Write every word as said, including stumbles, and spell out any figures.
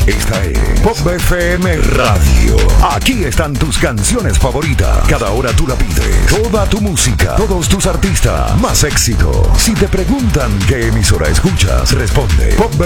Esta es Pop F M Radio. Aquí están tus canciones favoritas. Cada hora tú la pides. Toda tu música, todos tus artistas, más éxito. Si te preguntan qué emisora escuchas, responde Pop